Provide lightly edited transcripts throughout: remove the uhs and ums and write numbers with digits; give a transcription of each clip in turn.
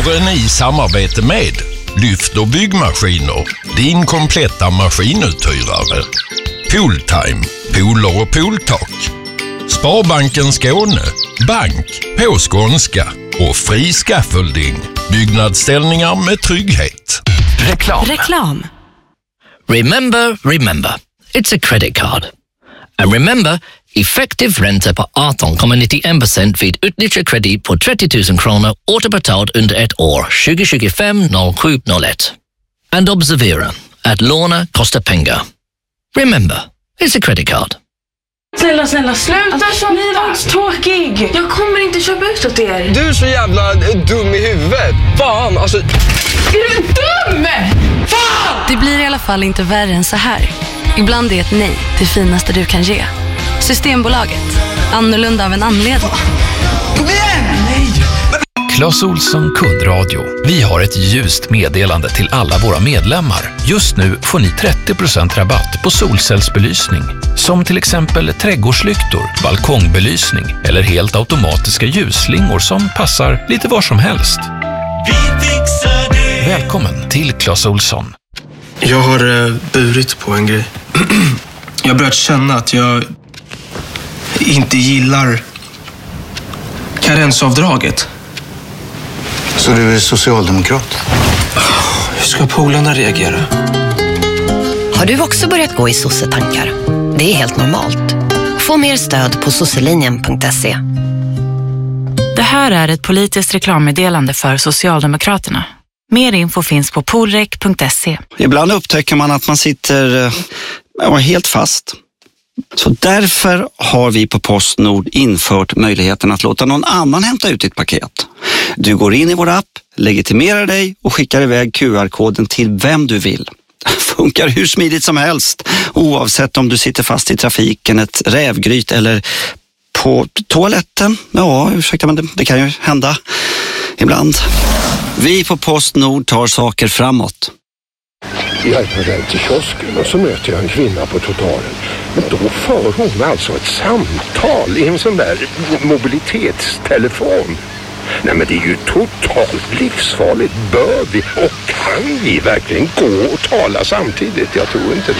Våren i samarbete med Lyft och byggmaskiner, din kompletta maskinuthyrare. Pooltime, pooler och pooltak. Sparbanken Skåne, bank på skånska och fri scaffolding. Byggnadsställningar med trygghet. Reklam. Remember, it's a credit card. And remember, effektiv ränta på 18,91% vid utnyttjad kredit på 30 000 kronor återbetalt under ett år 2025-07-01. And observera att låna kostar pengar. Remember, it's a credit card. Snälla, sluta så tråkig. Jag kommer inte köpa ut åt er. Du är så jävla dum i huvudet. Fan, alltså. Är du dum? Fan! Det blir i alla fall inte värre än så här. Ibland är ett nej det finaste du kan ge. Systembolaget. Annorlunda av en anledning. Kom igen! Nej! Clas Ohlson kundradio. Vi har ett ljust meddelande till alla våra medlemmar. Just nu får ni 30% rabatt på solcellsbelysning. Som till exempel trädgårdslyktor, balkongbelysning eller helt automatiska ljusslingor som passar lite var som helst. Vi fixar det. Välkommen till Clas Ohlson. Jag har burit på en grej. Jag har börjat känna att jag inte gillar karensavdraget. Så du är socialdemokrat? Hur ska polarna reagera? Har du också börjat gå i sossetankar? Det är helt normalt. Få mer stöd på sosselinjen.se. Det här är ett politiskt reklammeddelande för Socialdemokraterna. Mer info finns på polrek.se. Ibland upptäcker man att man sitter helt fast. Så därför har vi på PostNord infört möjligheten att låta någon annan hämta ut ditt paket. Du går in i vår app, legitimerar dig och skickar iväg QR-koden till vem du vill. Funkar hur smidigt som helst, oavsett om du sitter fast i trafiken, ett rävgryt eller på toaletten. Ja, ursäkta, men det kan ju hända ibland. Vi på PostNord tar saker framåt. Jag är på väg till kiosken och så möter jag en kvinna på trottoaren. Men då för hon alltså ett samtal i en sån där mobilitetstelefon. Nej, men det är ju totalt livsfarligt. Bör vi och kan vi verkligen gå och tala samtidigt? Jag tror inte det.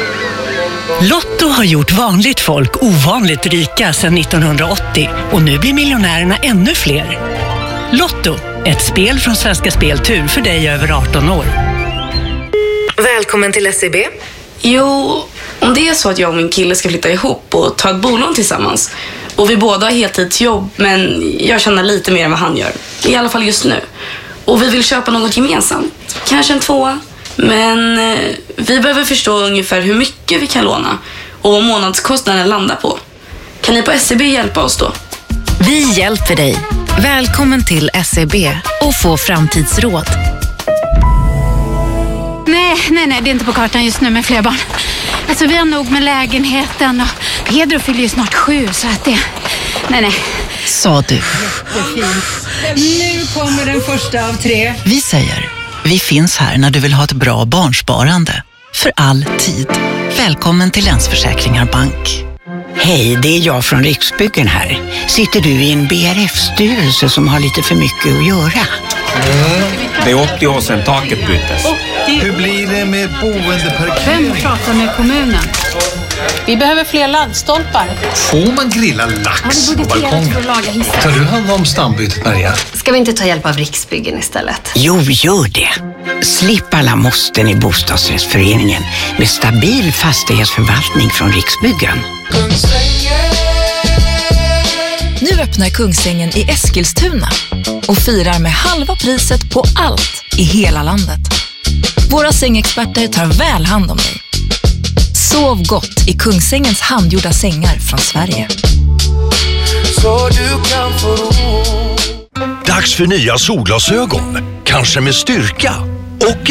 Lotto har gjort vanligt folk ovanligt rika sedan 1980 och nu blir miljonärerna ännu fler. Lotto, ett spel från Svenska Speltur för dig över 18 år. Välkommen till SEB. Jo, om det är så att jag och min kille ska flytta ihop och ta ett bolån tillsammans. Och vi båda har heltidsjobb, men jag tjänar lite mer än vad han gör. I alla fall just nu. Och vi vill köpa något gemensamt. Kanske en 2. Men vi behöver förstå ungefär hur mycket vi kan låna. Och vad månadskostnaden landar på. Kan ni på SEB hjälpa oss då? Vi hjälper dig. Välkommen till SEB och få framtidsråd. Nej, det är inte på kartan just nu med fler barn. Alltså vi har nog med lägenheten och Pedro fyller ju snart 7 så att det... Nej. Sa du. Nu kommer den första av 3. Vi säger, vi finns här när du vill ha ett bra barnsparande. För all tid. Välkommen till Länsförsäkringar Bank. Hej, det är jag från Riksbyggen här. Sitter du i en BRF-styrelse som har lite för mycket att göra? Det är 80 år sedan taket byttes. Hur blir det med boendeparkering? Vem pratar med kommunen? Vi behöver fler laddstolpar. Får man grilla lax på balkongen? Tar du hand om stambytet, Maria? Ska vi inte ta hjälp av Riksbyggen istället? Jo, gör det. Slipp alla måsten i bostadsrättsföreningen med stabil fastighetsförvaltning från Riksbyggen. Nu öppnar Kungsängen i Eskilstuna och firar med halva priset på allt i hela landet. Våra sängexperter tar väl hand om dig. Sov gott i Kungsängens handgjorda sängar från Sverige. Så du kan få ro. Dags för nya solglasögon. Kanske med styrka och